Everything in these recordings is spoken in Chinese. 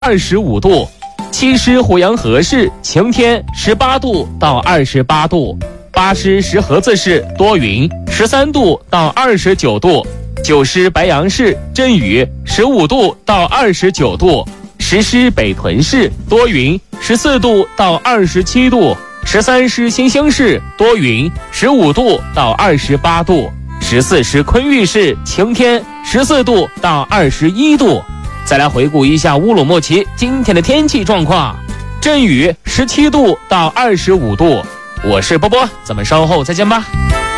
25度。7师虎阳河市晴天18度到28度，8师石河子市多云13度到29度，9师白杨市阵雨15度到29度，10师北屯市多云14度到27度，13师新兴市多云15度到28度，14师昆玉市晴天14度到21度。再来回顾一下乌鲁木齐今天的天气状况，阵雨17度到25度。我是波波，咱们稍后再见吧。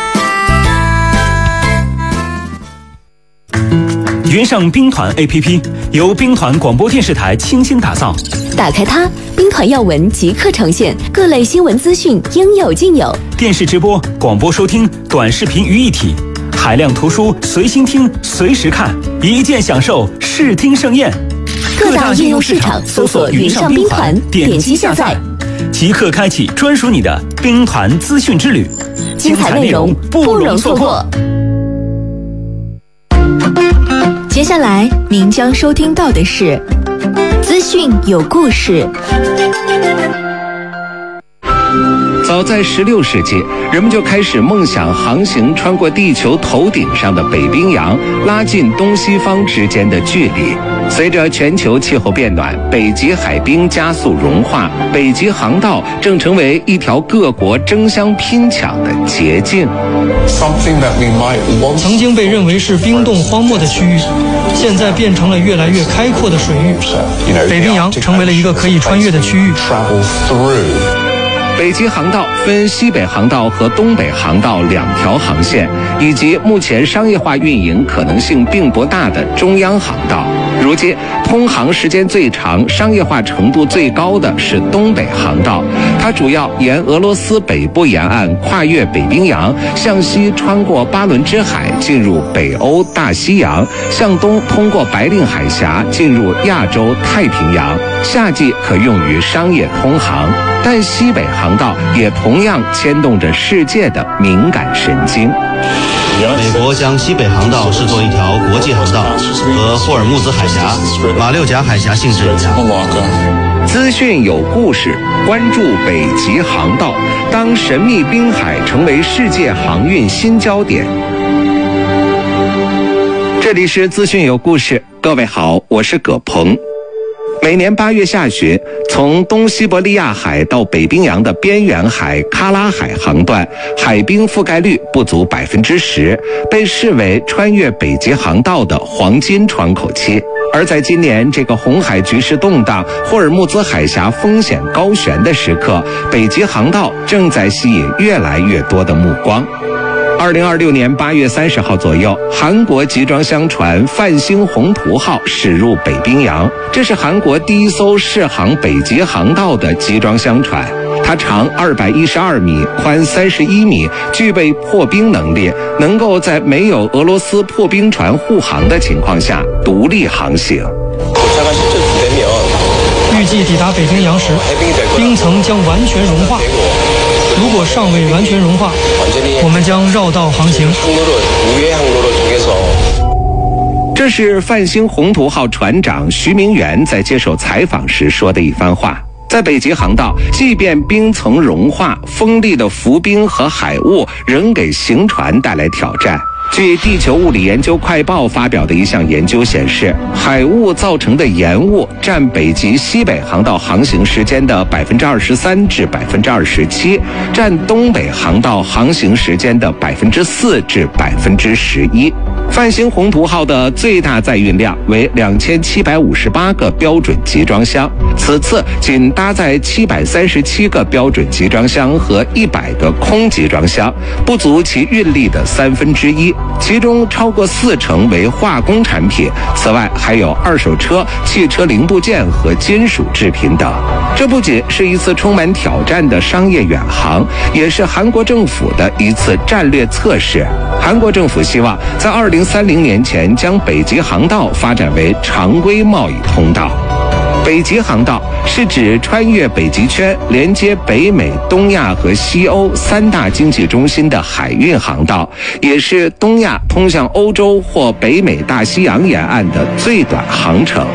云上兵团 APP 由兵团广播电视台倾心打造， 打开它，兵团要闻即刻呈现，各类新闻资讯应有尽有， 电视直播、广播收听、短视频于一体，海量图书随心听随时看，一键享受视听盛宴。 各大应用市场搜索云上兵团，点击下载， 即刻开启专属你的兵团资讯之旅， 精彩内容不容错过。接下来您将收听到的是资讯有故事。 早在16世纪，人们就开始梦想航行穿过地球头顶上的北冰洋，拉近东西方之间的距离。随着全球气候变暖，北极海冰加速融化，北极航道正成为一条各国争相拼抢的捷径。 曾经被认为是冰冻荒漠的区域，现在变成了越来越开阔的水域，北冰洋成为了一个可以穿越的区域。 北极航道分西北航道和东北航道2条航线，以及目前商业化运营可能性并不大的中央航道。如今通航时间最长、商业化程度最高的是东北航道，它主要沿俄罗斯北部沿岸跨越北冰洋，向西穿过巴伦支海进入北欧大西洋，向东通过白令海峡进入亚洲太平洋，夏季可用于商业通航。但西北航道也同样牵动着世界的敏感神经。 美国将西北航道视作一条国际航道，和霍尔木兹海峡、马六甲海峡性质一样。 资讯有故事，关注北极航道，当神秘冰海成为世界航运新焦点。这里是资讯有故事，各位好，我是葛鹏。每年8月下旬，从东西伯利亚海到北冰洋的边缘海喀拉海航段，海冰覆盖率不足10%，被视为穿越北极航道的黄金窗口期。而在今年这个红海局势动荡、霍尔木兹海峡风险高悬的时刻，北极航道正在吸引越来越多的目光。2026年8月30号左右，韩国集装箱船泛星宏图号驶入北冰洋，这是韩国第一艘试航北极航道的集装箱船。它长212米，宽31米，具备破冰能力，能够在没有俄罗斯破冰船护航的情况下独立航行。 预计抵达北冰洋时，冰层将完全融化。如果尚未完全融化，我们将绕道航行。 这是泛星宏图号船长徐明元在接受采访时说的一番话。在北极航道，即便冰层融化，锋利的浮冰和海雾仍给行船带来挑战。据地球物理研究快报发表的一项研究显示，海雾造成的延误占北极西北航道航行时间的23%至27%，占东北航道航行时间的4%至11%。泛星宏图号的最大载运量为2758个标准集装箱，此次仅搭载737个标准集装箱和100个空集装箱，不足其运力的1/3，其中超过40%为化工产品，此外还有二手车、汽车零部件和金属制品等。这不仅是一次充满挑战的商业远航，也是韩国政府的一次战略测试。韩国政府希望在2030年前将北极航道发展为常规贸易通道。北极航道是指穿越北极圈，连接北美、东亚和西欧3大经济中心的海运航道，也是东亚通向欧洲或北美大西洋沿岸的最短航程。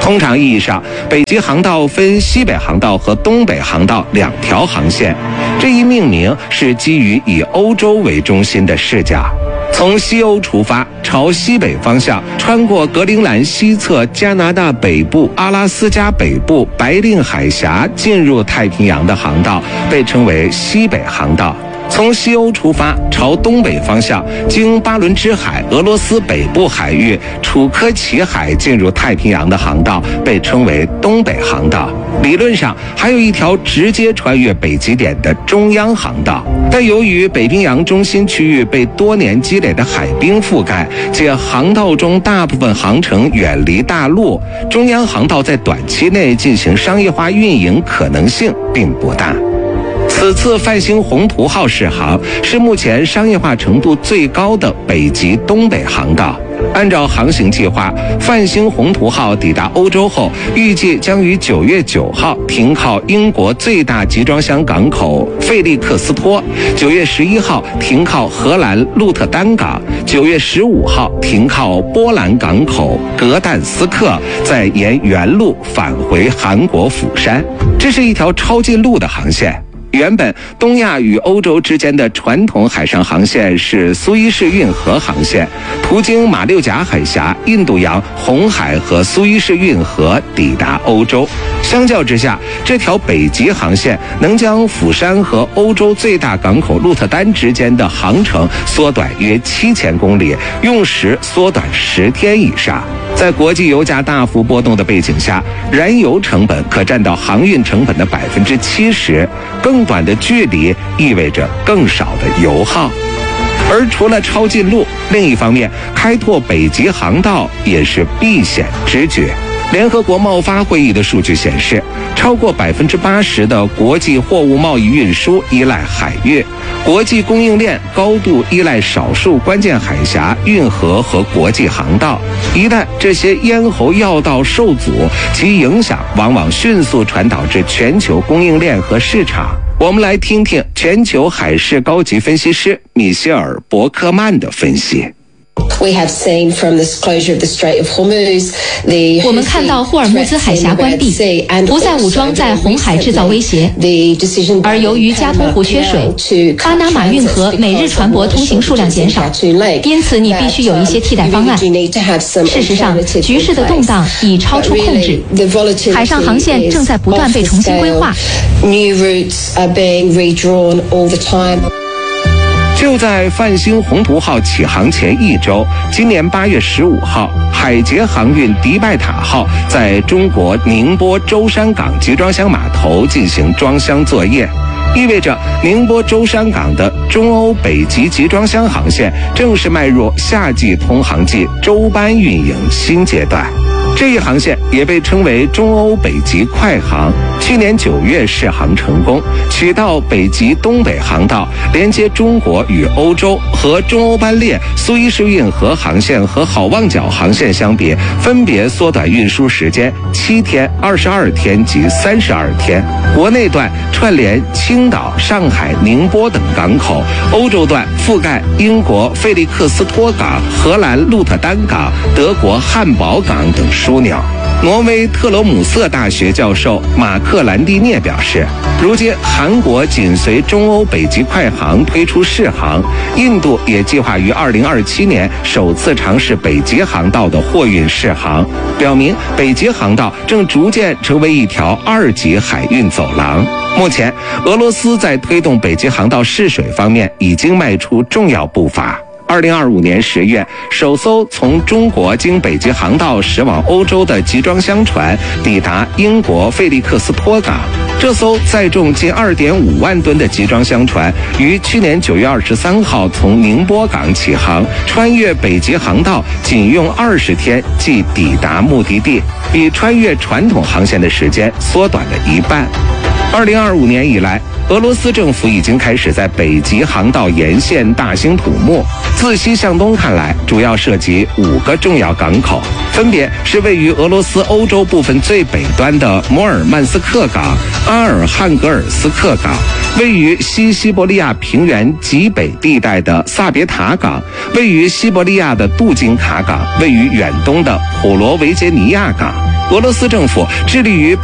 通常意义上，北极航道分西北航道和东北航道2条航线，这一命名是基于以欧洲为中心的视角。从西欧出发，朝西北方向穿过格陵兰西侧、加拿大北部、阿拉斯加北部、白令海峡进入太平洋的航道被称为西北航道。从西欧出发，朝东北方向，经巴伦支海、俄罗斯北部海域、楚科奇海进入太平洋的航道被称为东北航道。理论上还有一条直接穿越北极点的中央航道，但由于北冰洋中心区域被多年积累的海冰覆盖，且航道中大部分航程远离大陆，中央航道在短期内进行商业化运营可能性并不大。此次泛星宏图号试航是目前商业化程度最高的北极东北航道。按照航行计划，泛星宏图号抵达欧洲后，预计将于9月9号停靠英国最大集装箱港口费利克斯托，9月11号停靠荷兰鹿特丹港，9月15号停靠波兰港口格但斯克，再沿原路返回韩国釜山。这是一条超近路的航线。原本东亚与欧洲之间的传统海上航线是苏伊士运河航线，途经马六甲海峡、印度洋、红海和苏伊士运河抵达欧洲。相较之下，这条北极航线能将釜山和欧洲最大港口鹿特丹之间的航程缩短约7000公里，用时缩短10天以上。在国际油价大幅波动的背景下，燃油成本可占到航运成本的70%，更短的距离意味着更少的油耗。而除了超近路，另一方面，开拓北极航道也是避险之举。联合国贸发会议的数据显示，超过80%的国际货物贸易运输依赖海运，国际供应链高度依赖少数关键海峡、运河和国际航道。一旦这些咽喉要道受阻，其影响往往迅速传导至全球供应链和市场。我们来听听全球海事高级分析师米歇尔·伯克曼的分析。 我们看到霍尔木兹海峡关闭，不再武装在红海制造威胁，而由于加通湖缺水，巴拿马运河每日船舶通行数量减少，因此你必须有一些替代方案。事实上，局势的动荡已超出控制，海上航线正在不断被重新规划。 就在泛星宏图号起航前1周，今年8月15号，海捷航运迪拜塔号在中国宁波舟山港集装箱码头进行装箱作业，意味着宁波舟山港的中欧北极集装箱航线正式迈入夏季通航季舟班运营新阶段。这一航线也被称为中欧北极快航，去年9月试航成功，取道北极东北航道，连接中国与欧洲，和中欧班列、苏伊士运河航线和好望角航线相比，分别缩短运输时间7天、22天及32天。国内段串联青岛、上海、宁波等港口，欧洲段覆盖英国费利克斯托港、荷兰鹿特丹港、德国汉堡港等枢纽。挪威特罗姆瑟大学教授马克兰蒂涅表示，如今韩国紧随中欧北极快航推出试航，印度也计划于2027年首次尝试北极航道的货运试航，表明北极航道正逐渐成为一条2级海运走廊。目前，俄罗斯在推动北极航道试水方面已经迈出重要步伐。2025年10月，首艘从中国经北极航道驶往欧洲的集装箱船抵达英国费利克斯托港。这艘载重近2.5万吨的集装箱船于去年9月23号从宁波港起航，穿越北极航道仅用20天即抵达目的地，比穿越传统航线的时间缩短了一半。 2025年以来，俄罗斯政府已经开始在北极航道沿线大兴土木。自西向东看来，主要涉及5个重要港口，分别是位于俄罗斯欧洲部分最北端的摩尔曼斯克港、阿尔汉格尔斯克港，位于西西伯利亚平原极北地带的萨别塔港，位于西伯利亚的杜金卡港，位于远东的普罗维杰尼亚港。俄罗斯政府致力于